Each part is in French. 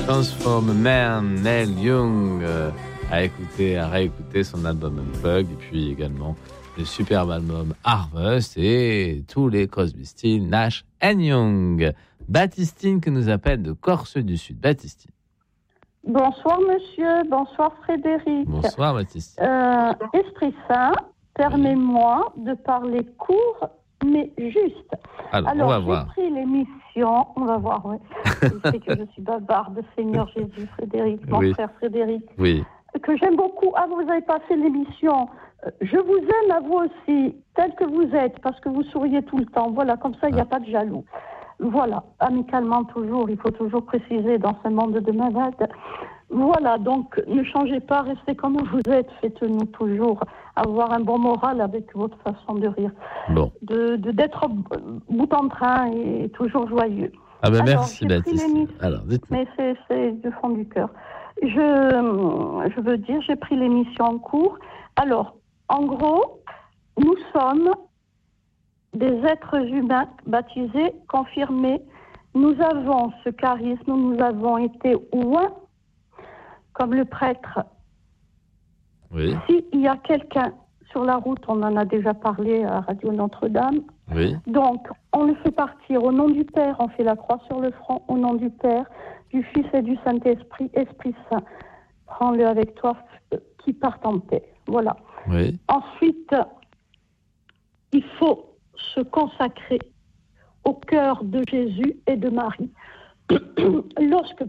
Transform Man, Neil Young, à réécouter son album Unplugged, et puis également le superbe album Harvest et tous les Crosby, Stills, Nash & Young. Baptistine que nous appelle de Corse du Sud. Baptistine. Bonsoir monsieur, bonsoir Frédéric. Bonsoir Baptistine. Esprit Saint, permets-moi de parler court mais juste. Alors on va voir. J'ai pris l'émission, on va voir, oui. Je sais que je suis bavarde, Seigneur Jésus, Frédéric, mon frère Frédéric. Oui. Que j'aime beaucoup. Ah, vous avez pas fait l'émission. Je vous aime à vous aussi, tel que vous êtes, parce que vous souriez tout le temps. Voilà, comme ça, il n'y a pas de jaloux. Voilà, amicalement toujours, il faut toujours préciser dans ce monde de malades. Voilà, donc ne changez pas, restez comme vous êtes, faites-nous toujours avoir un bon moral avec votre façon de rire. Bon. D'être bout en train et toujours joyeux. Ah ben merci Baptiste. Alors, dites-moi. Mais c'est du fond du cœur. Je veux dire, j'ai pris l'émission en cours. Alors, en gros, nous sommes des êtres humains baptisés, confirmés. Nous avons ce charisme, nous avons été ouins, comme le prêtre. Oui. S'il y a quelqu'un sur la route, on en a déjà parlé à Radio Notre-Dame. Oui. Donc, on le fait partir au nom du Père, on fait la croix sur le front, au nom du Père, du Fils et du Saint-Esprit, Esprit Saint. Prends-le avec toi, qui part en paix. Voilà. Oui. Ensuite, il faut se consacrer au cœur de Jésus et de Marie. Lorsque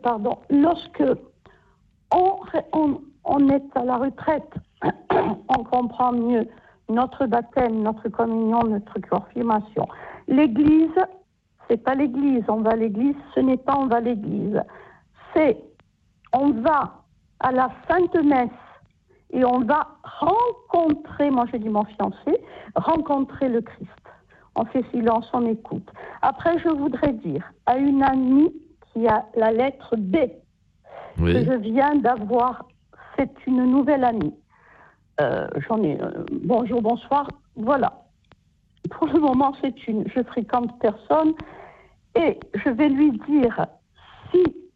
on est à la retraite, on comprend mieux notre baptême, notre communion, notre confirmation. L'église, c'est pas l'église, on va à l'église, ce n'est pas on va à l'église. C'est on va à la Sainte Messe et on va rencontrer, moi j'ai dit mon fiancé, rencontrer le Christ. On fait silence, on écoute. Après, je voudrais dire à une amie qui a la lettre B, oui. que je viens d'avoir, c'est une nouvelle amie. J'en ai bonjour, bonsoir, voilà. Pour le moment, je fréquente personne et je vais lui dire, si